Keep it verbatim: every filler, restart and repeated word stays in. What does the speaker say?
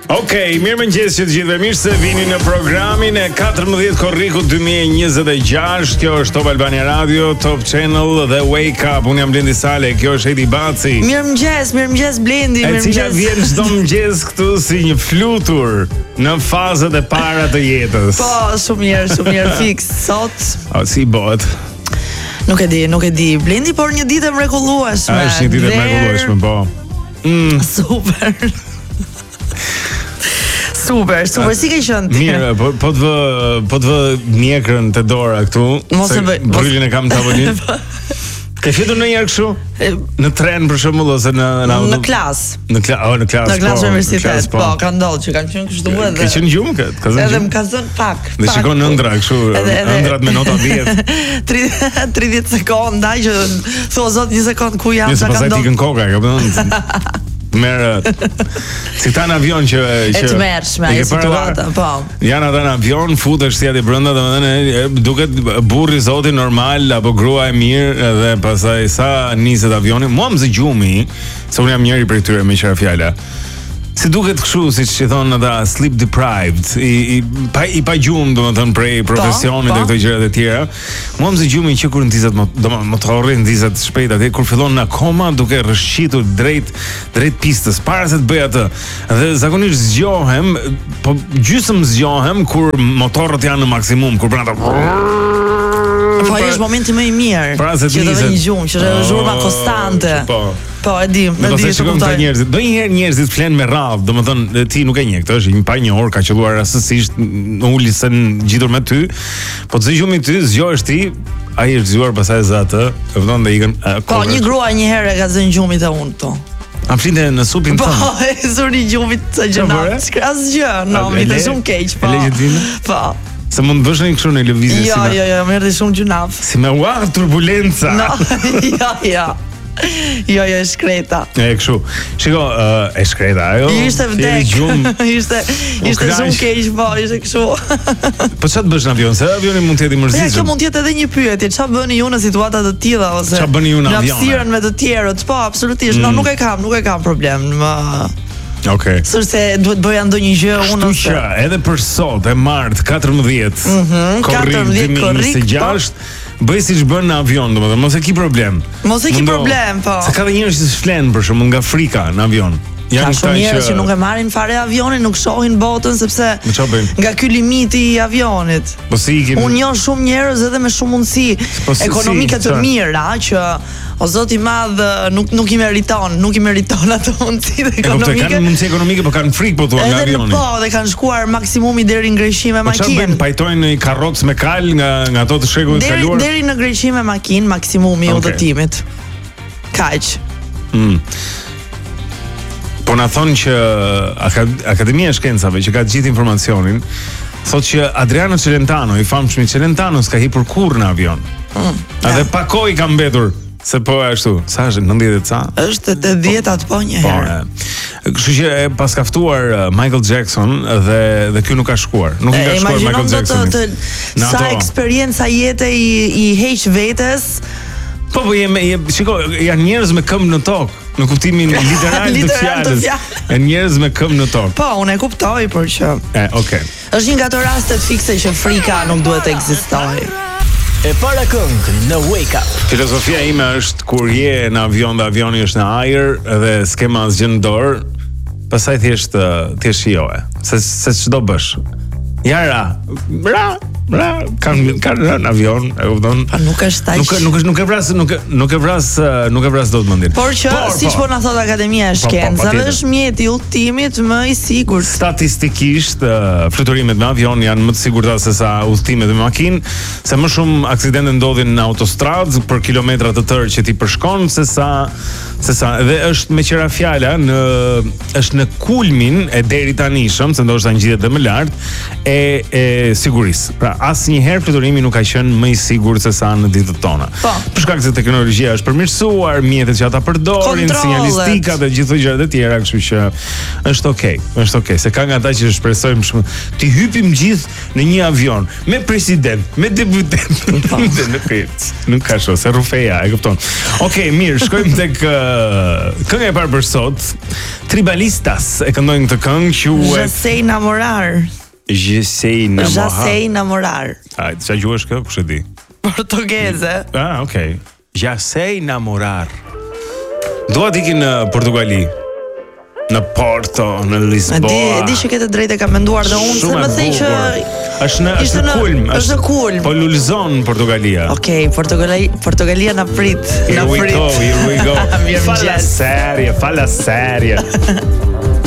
Okej, okay, mirëmëngjes që të gjithëve, mirë se vini në programin e katërmbëdhjetë korrikut dy mijë e njëzet e gjashtë. Kjo është Top Albania Radio, Top Channel dhe Wake Up. Unë jam Blendi Sale, kjo është Edi Baci. Mirëmëngjes, mirëmëngjes Blendi, mirëmëngjes. E cila vjen çdo mëngjes këtu si një flutur në fazat e para të jetës. Po, shumë mirë, shumë mirë fiks sot. O, si bëhet? Nuk e di, nuk e di. Blendi, por një ditë e mrekullueshme. A, është një ditë e mrekullueshme, po. Mm. Super. Super, super, si ke qenë ti? Mirë, po po të vë, po të vë mjekrën te dora këtu. Mos e bëj. Brylin e kam në tavolinë. Ke fjetur ndonjëherë kështu? Në tren për shembull ose në në auto? Në klas. Në klas, oh, në klas. Në klas universitet, po, ka ndodhur që kam qenë kështu edhe. Ke qenë gjumë këtë? Ka Edhe më ka zënë pak. Dhe shikon ëndra kështu, ëndrat me nota dhjetë. tridhjetë sekonda që thua zot një sekond ku jam, sa ka ndodhur. Nëse pastaj tikën koka, e kupton? Merë si ta në avion që e të mërshme ajo situata, po. Janë ata në avion, futesh ti aty brenda, domethënë duket burri zoti normal apo grua e mirë dhe pastaj sa niset avioni, mua më zgjumi, se unë jam njëri prej tyre me qira fjala. Si duket kështu, siç i thon ata sleep deprived, i i pa i pa gjumë, domethënë prej profesionit dhe këto gjërat e tjera. Mua më zgjumi që kur ndizet domethënë motorri ndizet shpejt atë kur fillon në akoma duke rrëshqitur drejt drejt pistës para se të bëj atë. Dhe zakonisht zgjohem, po gjysmë zgjohem kur motorët janë në maksimum, kur bën ata. Po ai është momenti më i mirë. Pra, që do të një gjumë, që është zhurma konstante. Po. Po, e di, e di të kuptoj. Njerëzit, donjëherë njerëzit flen me radhë, domethënë ti nuk e njeh këtë, është një pa një orë ka qelluar rastësisht, uli se ngjitur me ty, po të zgjumi ty, zgjohesh ti, ai është zgjuar pastaj za atë, e kupton dhe ikën. Po, një grua një herë ka zënë gjumit e unë këto. A flinte në supin tënd? Po, e zuri gjumit të gjëna. Asgjë, no, mi të shumë keq, po. Po. Se mund të bësh një kështu në lëvizje si. Jo, jo, jo, më erdhi shumë gjunaf. Si me ua turbulenca. No, jo, jo. Jo, jo, e shkreta. E kështu. Shiko, uh, e shkreta, ajo. Ishte vdek. Ishte ishte shumë keq, po, ishte kështu. Po çfarë të bësh në avion? Se avioni mund të jetë i mërzitshëm. Ja, kjo mund të jetë edhe një pyetje. Çfarë bëni ju në situata të tilla ose çfarë bëni ju në avion? Në hapësirën me të tjerët. Po, absolutisht. Mm. No, nuk e kam, nuk e kam problem. Më Okej. Okay. Sërse duhet bëja ndonjë gjë unë ose. Kështu që edhe për sot e martë katërmbëdhjetë. Mhm. katërmbëdhjetë korrik. Bëj siç bën në avion, domethënë mos e ki problem. Mos e ki problem, po. Se ka dhe njerëz që flen për shembull nga frika në avion. Janë shumë njerëz që nuk e marrin fare avionin, nuk shohin botën sepse nga ky limiti i avionit. Po si ikin? Unë njoh shumë njerëz edhe me shumë mundësi ekonomike të mira që o zoti i madh nuk nuk i meriton, nuk i meriton ato mundësitë ekonomike. Po kanë mundësi ekonomike, por kanë frikë po thua nga avioni. Po, dhe kanë shkuar maksimumi deri në Greqi me makinë. Po çfarë pajtojnë në karrocë me kal nga nga ato të shekullit të kaluar? Deri në Greqi me makinë, maksimumi i udhëtimit. Kaq. Mm. Po na thonë që Akademia e Shkencave që ka të gjithë informacionin, thotë që Adriano Celentano, i famshmi Celentano, s'ka hipur kurrë në avion. Mm. Edhe pa kohë i ka mbetur. Se po ashtu, sa është nëntëdhjetë ca? Është te dhjetat po një herë. Po. Kështu që e paska ftuar Michael Jackson dhe dhe ky nuk ka shkuar. Nuk i ka shkuar Michael Jackson. Sa eksperjenca jete i i heq vetes. Po po jemi, shiko, janë njerëz me këmbë në tokë, në kuptimin literal të fjalës. Janë njerëz me këmbë në tokë. Po, unë e kuptoj, por që. E, okay. Është një nga ato rastet fikse që frika nuk duhet të ekzistojë. E para këngë në Wake Up. Filozofia ime është kur je në avion dhe avioni është në ajër dhe s'kema asgjë në dorë, pastaj thjesht thjesht shijoje. Se se ç'do bësh. Jara, bra, bra, kanë kanë në avion, e kupton? Pa nuk është aq. Nuk nuk është nuk e vras, nuk nuk e vras, nuk e vras dot mendin. Por që siç po na thot Akademia e Shkencave, është mjeti i udhëtimit më i sigurt. Statistikisht, fluturimet me avion janë më të sigurta se sa udhëtimet me makinë, se më shumë aksidente ndodhin në autostradë për kilometra të tërë që ti përshkon se sa se sa dhe është me qira fjala në është në kulmin e deri tanishëm, se ndoshta ngjitet edhe më lart e e sigurisë. Pra asnjëherë fluturimi nuk ka qenë më i sigurt se sa në ditët tona. Po. Për shkak se teknologjia është përmirësuar, mjetet që ata përdorin, sinjalistika dhe gjithë gjërat e tjera, kështu që është okay, është okay. Se ka nga ata që shpresojmë shumë, ti hypim gjithë në një avion me president, me deputet. Nuk ka, nuk ka shoh, se rufeja, e kupton. Okej, mirë, shkojmë tek kënga e parë për sot, Tribalistas e këndojnë këtë këngë quhet Je sais namorar. Je sais namorar. Je sais namorar. Ai, çfarë gjuhësh kë? Kush e di? Portugeze. Ah, okay. Je sais namorar. Dua të ikin në Portugali. Në Porto, në Lisboa. Di, di që ke të drejtë, kam menduar dhe unë se më thënë që është në është në kulm, është në kulm. Po lulzon Portugalia. Okej, okay, Portugalia, Portugalia na prit, na prit. Here we go, here we go. Fala seria, fala seria.